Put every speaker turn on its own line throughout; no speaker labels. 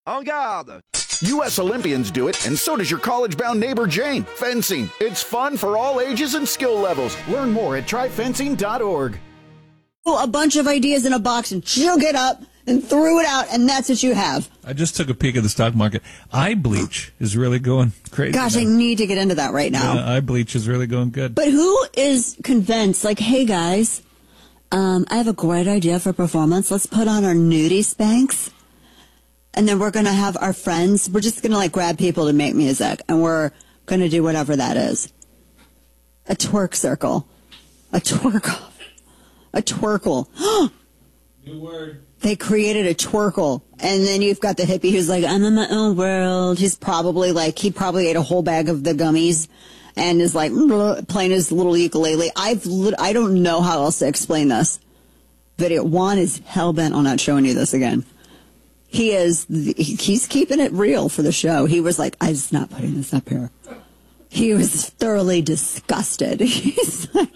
En garde!
U.S. Olympians do it, and so does your college-bound neighbor Jane. Fencing. It's fun for all ages and skill levels. Learn more at tryfencing.org.
A bunch of ideas in a box and shook it up and threw it out, and that's what you have.
I just took a peek at the stock market. Eye bleach is really going crazy.
Gosh, I need to get into that right now.
Eye bleach is really going good.
But who is convinced, like, hey, guys, I have a great idea for performance. Let's put on our nudie Spanx. And then we're going to have our friends. We're just going to, like, grab people to make music. And we're going to do whatever that is. A twerk circle. A twerk-off. A twerkle.
New word.
They created a twerkle. And then you've got the hippie who's like, I'm in my own world. He's probably like, he probably ate a whole bag of the gummies and is like playing his little ukulele. I don't know how else to explain this. But Juan is hell-bent on not showing you this again. He's keeping it real for the show. He was like, I'm just not putting this up here. He was thoroughly disgusted. He's like,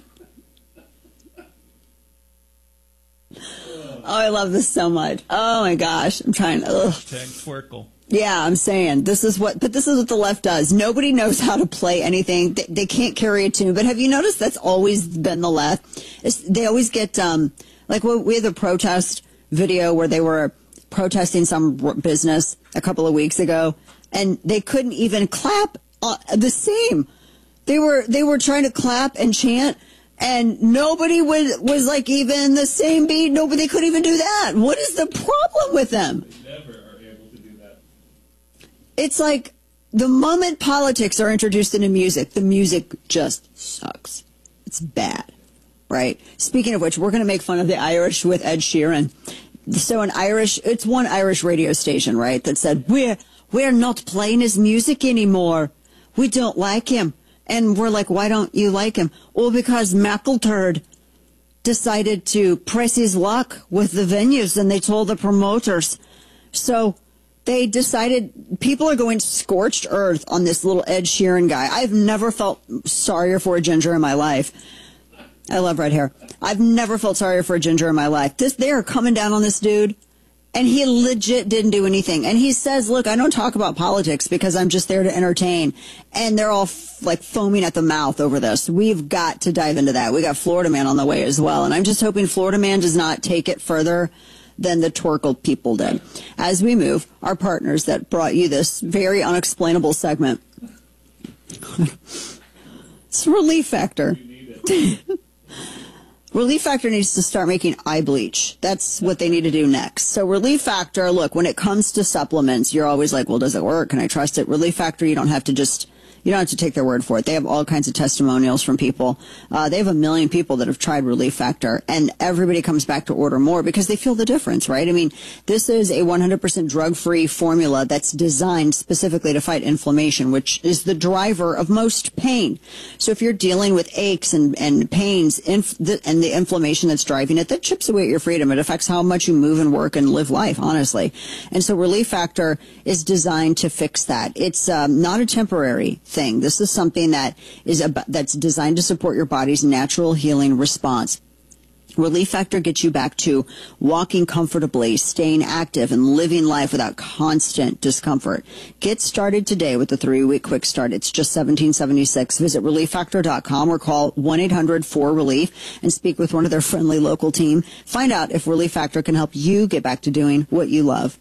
oh, I love this so much. Oh, my gosh. I'm trying to...
Twerkle.
Yeah, I'm saying. This is what the left does. Nobody knows how to play anything. They can't carry a tune. But have you noticed that's always been the left? They always get, like we had the protest video where they were protesting some business a couple of weeks ago, and they couldn't even clap the same. They were trying to clap and chant, and nobody was like even the same beat. Nobody could even do that. What is the problem with them?
They never are able to do that.
It's like the moment politics are introduced into music, the music just sucks. It's bad, right? Speaking of which, we're going to make fun of the Irish with Ed Sheeran. So it's one Irish radio station, right, that said, we're not playing his music anymore. We don't like him. And we're like, why don't you like him? Well, because McIlturd decided to press his luck with the venues, and they told the promoters. So they decided people are going scorched earth on this little Ed Sheeran guy. I've never felt sorrier for a ginger in my life. I love red hair. I've never felt sorrier for a ginger in my life. They are coming down on this dude, and he legit didn't do anything. And he says, look, I don't talk about politics because I'm just there to entertain. And they're all like foaming at the mouth over this. We've got to dive into that. We got Florida Man on the way as well. And I'm just hoping Florida Man does not take it further than the Twerkle people did. As we move, our partners that brought you this very unexplainable segment. It's Relief Factor. Relief Factor needs to start making eye bleach. That's what they need to do next. So Relief Factor, look, when it comes to supplements, you're always like, well, does it work? Can I trust it? Relief Factor, you don't have to take their word for it. They have all kinds of testimonials from people. They have 1 million people that have tried Relief Factor, and everybody comes back to order more because they feel the difference, right? I mean, this is a 100% drug-free formula that's designed specifically to fight inflammation, which is the driver of most pain. So if you're dealing with aches and pains and the inflammation that's driving it, that chips away at your freedom. It affects how much you move and work and live life, honestly. And so Relief Factor is designed to fix that. It's not a temporary thing. This is something that's designed to support your body's natural healing response. Relief Factor gets you back to walking comfortably, staying active, and living life without constant discomfort. Get started today with the 3-week quick start. It's just $17.76. Visit ReliefFactor.com or call 1-800-4RELIEF and speak with one of their friendly local team. Find out if Relief Factor can help you get back to doing what you love.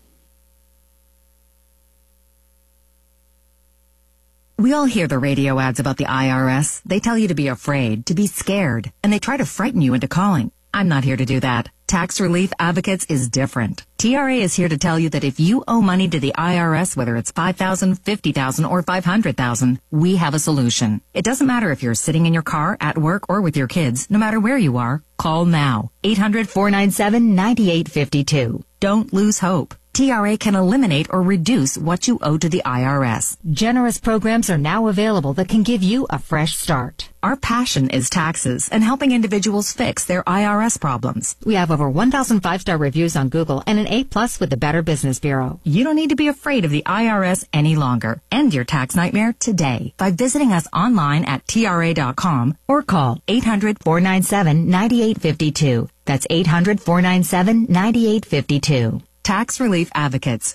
We all hear the radio ads about the IRS. They tell you to be afraid, to be scared, and they try to frighten you into calling. I'm not here to do that. Tax Relief Advocates is different. TRA is here to tell you that if you owe money to the IRS, whether it's $5,000, $50,000, or $500,000, we have a solution. It doesn't matter if you're sitting in your car, at work, or with your kids. No matter where you are, call now. 800-497-9852. Don't lose hope. TRA can eliminate or reduce what you owe to the IRS.
Generous programs are now available that can give you a fresh start.
Our passion is taxes and helping individuals fix their IRS problems.
We have over 1,000 5-star reviews on Google and an A+ with the Better Business Bureau.
You don't need to be afraid of the IRS any longer. End your tax nightmare today by visiting us online at TRA.com or call 800-497-9852. That's 800-497-9852. Tax Relief Advocates.